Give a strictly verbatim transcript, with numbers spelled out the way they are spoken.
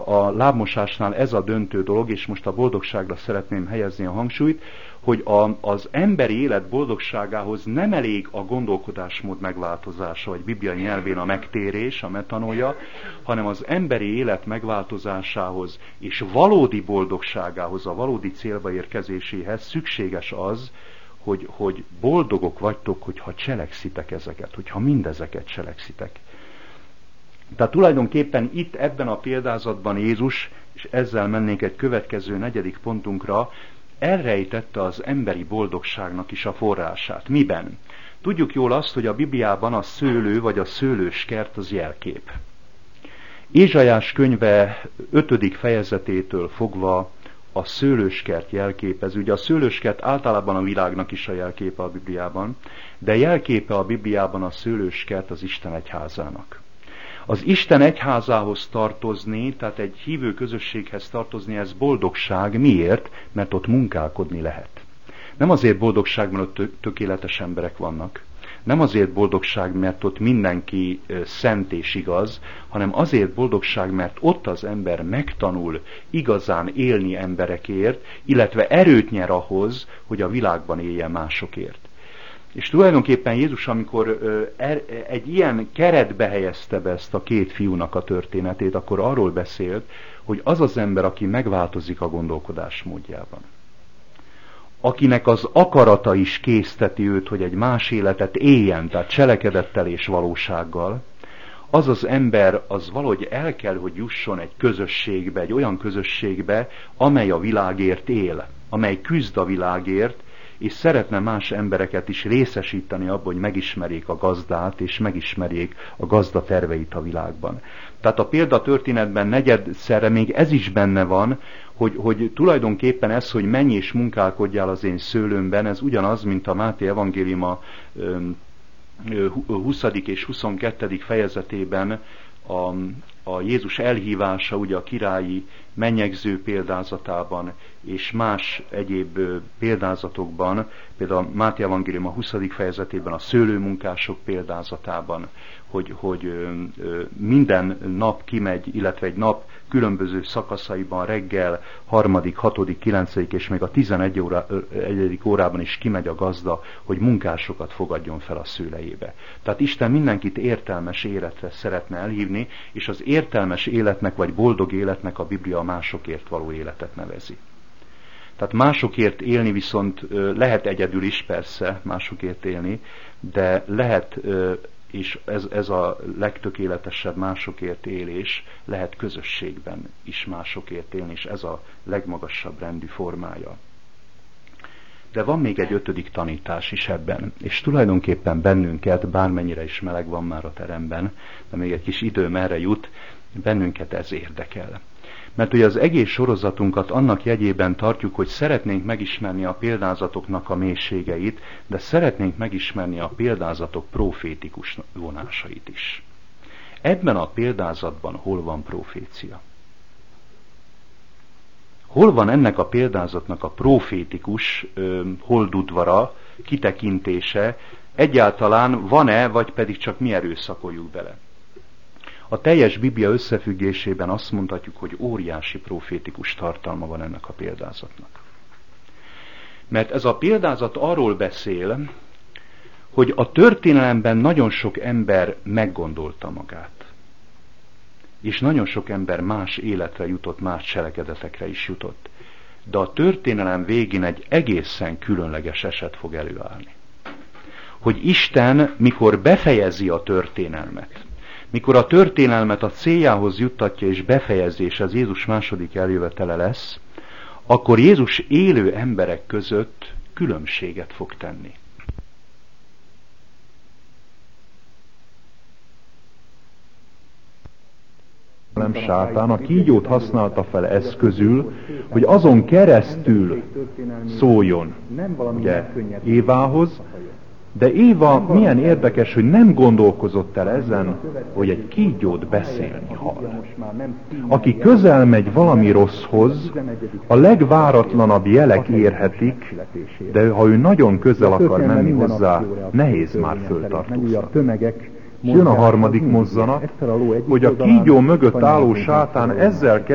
a lábmosásnál ez a döntő dolog, és most a boldogságra szeretném helyezni a hangsúlyt, hogy a, az emberi élet boldogságához nem elég a gondolkodásmód megváltozása, vagy bibliai nyelvén a megtérés, a metanoia, hanem az emberi élet megváltozásához és valódi boldogságához, a valódi célba érkezéséhez szükséges az, hogy, hogy boldogok vagytok, hogyha cselekszitek ezeket, hogyha mindezeket cselekszitek. Tehát tulajdonképpen itt ebben a példázatban Jézus, és ezzel mennénk egy következő negyedik pontunkra, elrejtette az emberi boldogságnak is a forrását. Miben? Tudjuk jól azt, hogy a Bibliában a szőlő vagy a szőlőskert az jelkép. Ézsaiás könyve ötödik fejezetétől fogva a szőlőskert jelképez. Ugye a szőlőskert általában a világnak is a jelképe a Bibliában, de jelképe a Bibliában a szőlőskert az Isten egyházának. Az Isten egyházához tartozni, tehát egy hívő közösséghez tartozni, ez boldogság. Miért? Mert ott munkálkodni lehet. Nem azért boldogság, mert ott tökéletes emberek vannak. Nem azért boldogság, mert ott mindenki szent és igaz, hanem azért boldogság, mert ott az ember megtanul igazán élni emberekért, illetve erőt nyer ahhoz, hogy a világban éljen másokért. És tulajdonképpen Jézus, amikor egy ilyen keretbe helyezte be ezt a két fiúnak a történetét, akkor arról beszélt, hogy az az ember, aki megváltozik a gondolkodásmódjában, akinek az akarata is készteti őt, hogy egy más életet éljen, tehát cselekedettel és valósággal, az az ember az valahogy el kell, hogy jusson egy közösségbe, egy olyan közösségbe, amely a világért él, amely küzd a világért, és szeretne más embereket is részesíteni abban, hogy megismerjék a gazdát, és megismerjék a gazda terveit a világban. Tehát a példatörténetben negyedszerre még ez is benne van, hogy, hogy tulajdonképpen ez, hogy menj és munkálkodjál az én szőlőmben, ez ugyanaz, mint a Máté evangéliuma huszadik és huszonkettedik fejezetében a, a Jézus elhívása, ugye a királyi mennyegző példázatában, és más egyéb példázatokban, például a Máté evangélium a huszadik fejezetében, a szőlőmunkások példázatában, hogy, hogy minden nap kimegy, illetve egy nap különböző szakaszaiban reggel, harmadik, hatodik, kilencedik és még a tizenegy óra, egyedik órában is kimegy a gazda, hogy munkásokat fogadjon fel a szőlejébe. Tehát Isten mindenkit értelmes életre szeretne elhívni, és az értelmes életnek vagy boldog életnek a Biblia a másokért való életet nevezi. Tehát másokért élni viszont lehet egyedül is, persze, másokért élni, de lehet, és ez, ez a legtökéletesebb másokért élés, lehet közösségben is másokért élni, és ez a legmagasabb rendű formája. De van még egy ötödik tanítás is ebben, és tulajdonképpen bennünket, bármennyire is meleg van már a teremben, de még egy kis időm erre jut, bennünket ez érdekel. Mert ugye az egész sorozatunkat annak jegyében tartjuk, hogy szeretnénk megismerni a példázatoknak a mélységeit, de szeretnénk megismerni a példázatok profétikus vonásait is. Ebben a példázatban hol van profécia? Hol van ennek a példázatnak a profétikus ö, holdudvara, kitekintése, egyáltalán van-e, vagy pedig csak mi erőszakoljuk bele? A teljes Biblia összefüggésében azt mondhatjuk, hogy óriási profétikus tartalma van ennek a példázatnak. Mert ez a példázat arról beszél, hogy a történelemben nagyon sok ember meggondolta magát. És nagyon sok ember más életre jutott, más cselekedetekre is jutott. De a történelem végén egy egészen különleges eset fog előállni. Hogy Isten, mikor befejezi a történelmet, mikor a történelmet a céljához juttatja és befejezi, és az Jézus második eljövetele lesz, akkor Jézus élő emberek között különbséget fog tenni. Nem sátán, a kígyót használta fel eszközül, hogy azon keresztül szóljon ugye, Évához, de Éva milyen érdekes, hogy nem gondolkozott el ezen, hogy egy kígyót beszélni hall. Aki közel megy valami rosszhoz, a legváratlanabb jelek érhetik, de ha ő nagyon közel akar menni hozzá, nehéz már föltartóztatni. Jön a harmadik mozzanat, hogy a kígyó mögött álló sátán ezzel